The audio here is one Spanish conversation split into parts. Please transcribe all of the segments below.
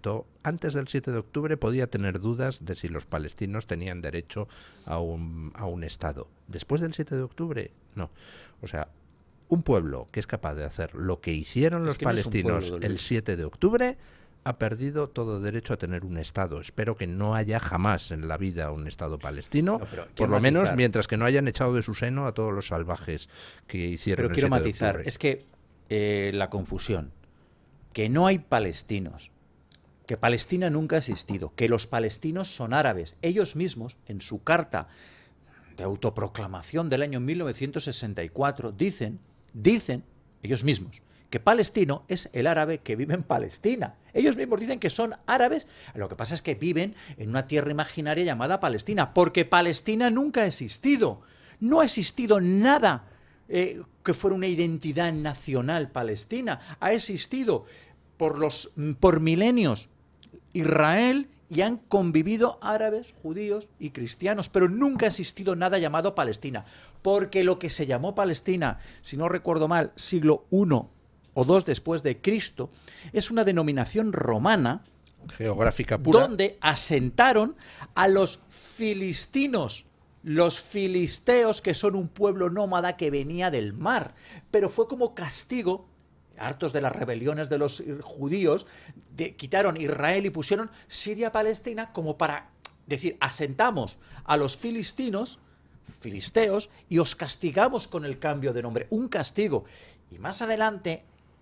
momento, antes del 7 de octubre, podía tener dudas de si los palestinos tenían derecho a un Estado. Después del 7 de octubre, no. O sea, un pueblo que es capaz de hacer lo que hicieron los palestinos el 7 de octubre ha perdido todo derecho a tener un Estado. Espero que no haya jamás en la vida un Estado palestino, por lo menos mientras que no hayan echado de su seno a todos los salvajes que hicieron el 7 de octubre. Pero quiero matizar, es que la confusión, que no hay palestinos, que Palestina nunca ha existido, que los palestinos son árabes. Ellos mismos, en su carta de autoproclamación del año 1964, dicen ellos mismos, que palestino es el árabe que vive en Palestina. Ellos mismos dicen que son árabes, lo que pasa es que viven en una tierra imaginaria llamada Palestina, porque Palestina nunca ha existido. No ha existido nada que fuera una identidad nacional palestina. Ha existido por milenios Israel y han convivido árabes, judíos y cristianos, pero nunca ha existido nada llamado Palestina, porque lo que se llamó Palestina, si no recuerdo mal, siglo I o II después de Cristo, es una denominación romana geográfica pura, donde asentaron a los filistinos, los filisteos, que son un pueblo nómada que venía del mar, pero fue como castigo, hartos de las rebeliones de los judíos, quitaron Israel y pusieron Siria-Palestina como para decir, asentamos a los filisteos, y os castigamos con el cambio de nombre, un castigo. Y más adelante,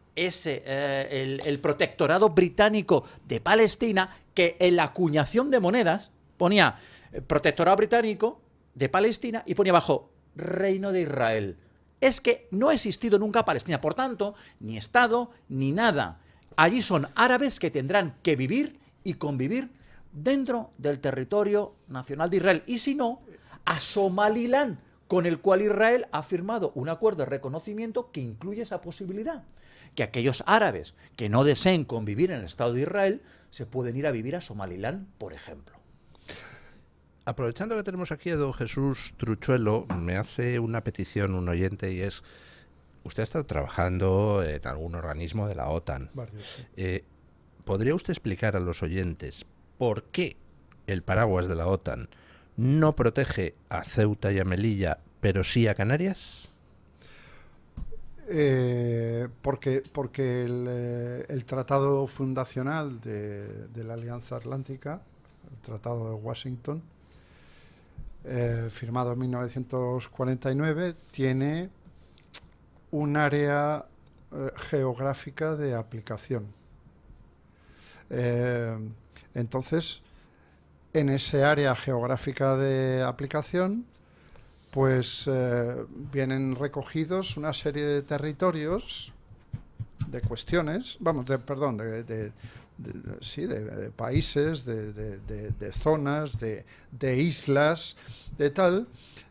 el protectorado británico de Palestina, que en la acuñación de monedas ponía protectorado británico de Palestina y ponía abajo Reino de Israel. Es que no ha existido nunca Palestina, por tanto, ni Estado ni nada. Allí son árabes que tendrán que vivir y convivir dentro del territorio nacional de Israel. Y si no, a Somaliland, con el cual Israel ha firmado un acuerdo de reconocimiento que incluye esa posibilidad, que aquellos árabes que no deseen convivir en el Estado de Israel se pueden ir a vivir a Somaliland, por ejemplo. Aprovechando que tenemos aquí a don Jesús Truchuelo, me hace una petición un oyente, y es, usted ha estado trabajando en algún organismo de la OTAN. ¿Podría usted explicar a los oyentes por qué el paraguas de la OTAN no protege a Ceuta y a Melilla, pero sí a Canarias? Porque el tratado fundacional de la Alianza Atlántica, el Tratado de Washington, firmado en 1949, tiene un área geográfica de aplicación. Entonces, en ese área geográfica de aplicación, pues vienen recogidos una serie de territorios, de cuestiones, de países, de zonas, de islas, de tal,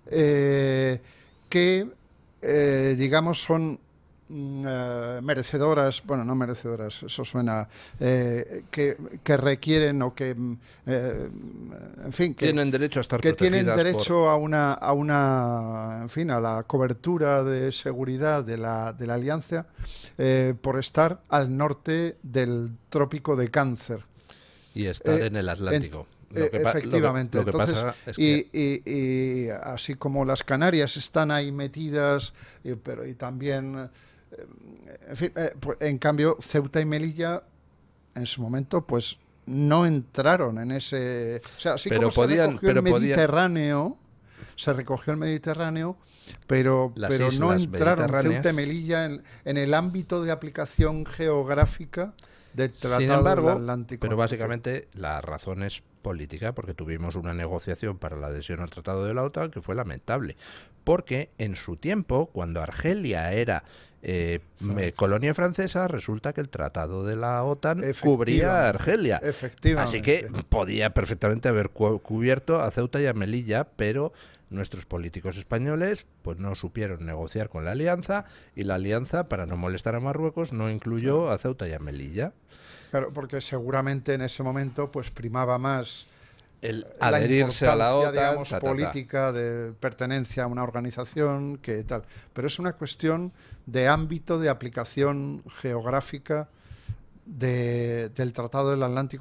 que, digamos, son merecedoras, bueno, no merecedoras, eso suena, que requieren o que, en fin, que tienen derecho a estar que protegidas, tienen derecho a una, en fin, a la cobertura de seguridad de la alianza, por estar al norte del trópico de Cáncer y estar en el Atlántico. Efectivamente. Lo que Entonces, pasa es que... y así como las Canarias están ahí metidas, pero y también, en fin, en cambio Ceuta y Melilla en su momento pues no entraron en ese, o sea, así como se recogió el Mediterráneo, pero no entraron Ceuta y Melilla en el ámbito de aplicación geográfica del Tratado Sin embargo, del Atlántico. Pero básicamente la razón es política, porque tuvimos una negociación para la adhesión al Tratado de la OTAN que fue lamentable, porque en su tiempo, cuando Argelia era colonia francesa, resulta que el Tratado de la OTAN cubría a Argelia. Así que podía perfectamente haber cubierto a Ceuta y a Melilla, pero nuestros políticos españoles pues no supieron negociar con la alianza, y la alianza, para no molestar a Marruecos, no incluyó a Ceuta y a Melilla. Claro, porque seguramente en ese momento pues primaba más el adherirse a la OTAN, digamos, política de pertenencia a una organización que tal. Pero es una cuestión de ámbito de aplicación geográfica del Tratado del Atlántico.